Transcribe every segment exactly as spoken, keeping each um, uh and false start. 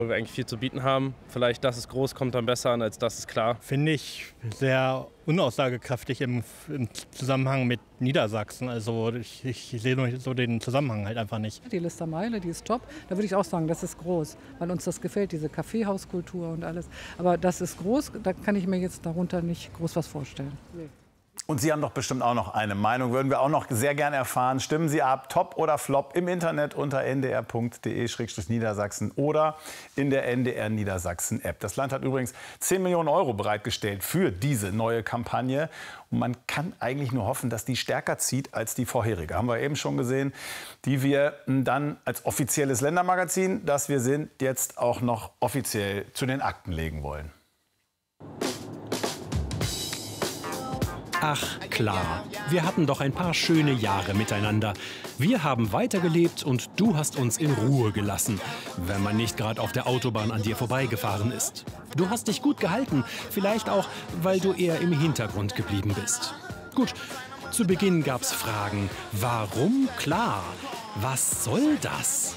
Wo wir eigentlich viel zu bieten haben. Vielleicht, dass es groß kommt dann besser an, als das ist klar. Finde ich sehr unaussagekräftig im, im Zusammenhang mit Niedersachsen. Also ich, ich sehe nur so den Zusammenhang halt einfach nicht. Die Listermeile, die ist top. Da würde ich auch sagen, das ist groß, weil uns das gefällt, diese Kaffeehauskultur und alles. Aber das ist groß, da kann ich mir jetzt darunter nicht groß was vorstellen. Nee. Und Sie haben doch bestimmt auch noch eine Meinung, würden wir auch noch sehr gerne erfahren. Stimmen Sie ab, Top oder Flop, im Internet unter n d r punkt d e slash niedersachsen oder in der N D R Niedersachsen App. Das Land hat übrigens zehn Millionen Euro bereitgestellt für diese neue Kampagne. Und man kann eigentlich nur hoffen, dass die stärker zieht als die vorherige. Haben wir eben schon gesehen, die wir dann als offizielles Ländermagazin, das wir sind, jetzt auch noch offiziell zu den Akten legen wollen. Ach klar, wir hatten doch ein paar schöne Jahre miteinander. Wir haben weitergelebt und du hast uns in Ruhe gelassen, wenn man nicht gerade auf der Autobahn an dir vorbeigefahren ist. Du hast dich gut gehalten, vielleicht auch, weil du eher im Hintergrund geblieben bist. Gut, zu Beginn gab's Fragen. Warum klar? Was soll das?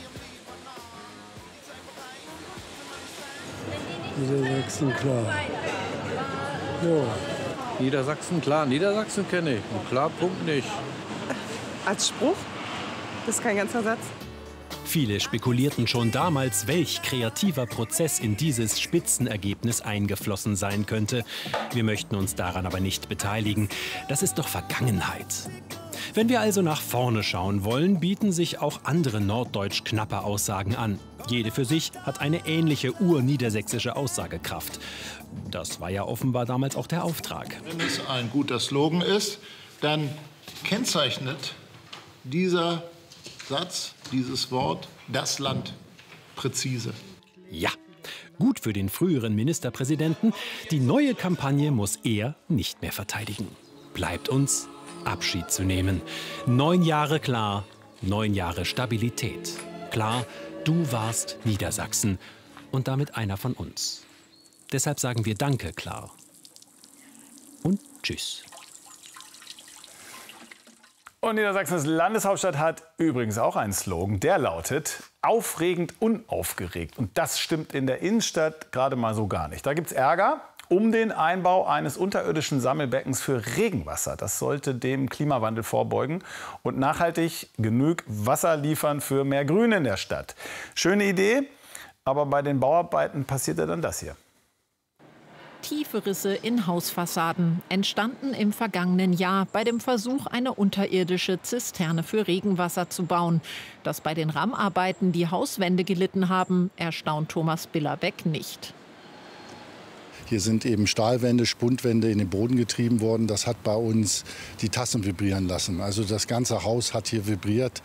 Niedersachsen klar. Ja. Niedersachsen, klar. Niedersachsen kenne ich. Und klar, Punkt nicht. Als Spruch? Das ist kein ganzer Satz. Viele spekulierten schon damals, welch kreativer Prozess in dieses Spitzenergebnis eingeflossen sein könnte. Wir möchten uns daran aber nicht beteiligen. Das ist doch Vergangenheit. Wenn wir also nach vorne schauen wollen, bieten sich auch andere norddeutsch-knappe Aussagen an. Jede für sich hat eine ähnliche urniedersächsische Aussagekraft. Das war ja offenbar damals auch der Auftrag. Wenn es ein guter Slogan ist, dann kennzeichnet dieser Satz, dieses Wort, das Land präzise. Ja, gut für den früheren Ministerpräsidenten. Die neue Kampagne muss er nicht mehr verteidigen. Bleibt uns Abschied zu nehmen. Neun Jahre klar, neun Jahre Stabilität. Klar, du warst Niedersachsen und damit einer von uns. Deshalb sagen wir Danke, klar. Und Tschüss. Und Niedersachsens Landeshauptstadt hat übrigens auch einen Slogan, der lautet aufregend unaufgeregt. Und das stimmt in der Innenstadt gerade mal so gar nicht. Da gibt es Ärger um den Einbau eines unterirdischen Sammelbeckens für Regenwasser. Das sollte dem Klimawandel vorbeugen und nachhaltig genug Wasser liefern für mehr Grün in der Stadt. Schöne Idee, aber bei den Bauarbeiten passiert ja dann das hier. Tiefe Risse in Hausfassaden entstanden im vergangenen Jahr bei dem Versuch, eine unterirdische Zisterne für Regenwasser zu bauen. Dass bei den Rammarbeiten die Hauswände gelitten haben, erstaunt Thomas Billerbeck nicht. Hier sind eben Stahlwände, Spundwände in den Boden getrieben worden. Das hat bei uns die Tassen vibrieren lassen. Also das ganze Haus hat hier vibriert.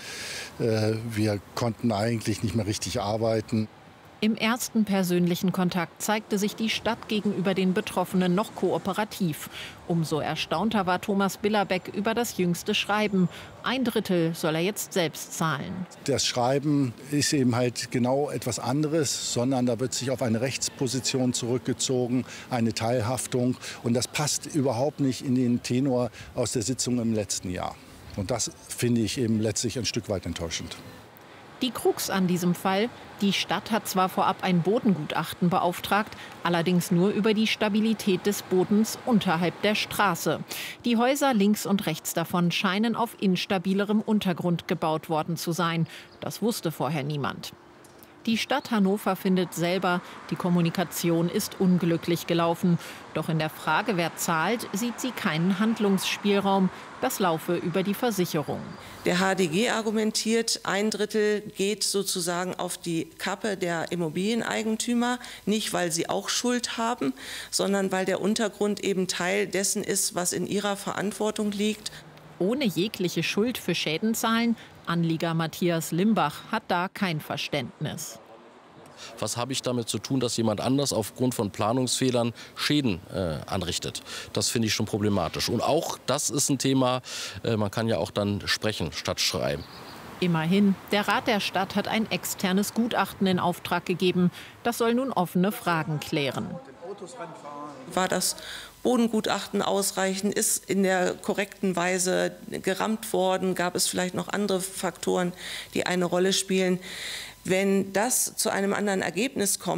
Wir konnten eigentlich nicht mehr richtig arbeiten. Im ersten persönlichen Kontakt zeigte sich die Stadt gegenüber den Betroffenen noch kooperativ. Umso erstaunter war Thomas Billerbeck über das jüngste Schreiben. Ein Drittel soll er jetzt selbst zahlen. Das Schreiben ist eben halt genau etwas anderes, sondern da wird sich auf eine Rechtsposition zurückgezogen, eine Teilhaftung. Und das passt überhaupt nicht in den Tenor aus der Sitzung im letzten Jahr. Und das finde ich eben letztlich ein Stück weit enttäuschend. Die Krux an diesem Fall: Die Stadt hat zwar vorab ein Bodengutachten beauftragt, allerdings nur über die Stabilität des Bodens unterhalb der Straße. Die Häuser links und rechts davon scheinen auf instabilerem Untergrund gebaut worden zu sein. Das wusste vorher niemand. Die Stadt Hannover findet selber, die Kommunikation ist unglücklich gelaufen. Doch in der Frage, wer zahlt, sieht sie keinen Handlungsspielraum. Das laufe über die Versicherung. Der H D G argumentiert, ein Drittel geht sozusagen auf die Kappe der Immobilieneigentümer, nicht weil sie auch Schuld haben, sondern weil der Untergrund eben Teil dessen ist, was in ihrer Verantwortung liegt. Ohne jegliche Schuld für Schäden zahlen? Anlieger Matthias Limbach hat da kein Verständnis. Was habe ich damit zu tun, dass jemand anders aufgrund von Planungsfehlern Schäden äh, anrichtet? Das finde ich schon problematisch. Und auch das ist ein Thema, äh, man kann ja auch dann sprechen statt schreiben. Immerhin, der Rat der Stadt hat ein externes Gutachten in Auftrag gegeben. Das soll nun offene Fragen klären. War das Bodengutachten ausreichend? Ist in der korrekten Weise gerammt worden? Gab es vielleicht noch andere Faktoren, die eine Rolle spielen? Wenn das zu einem anderen Ergebnis kommt,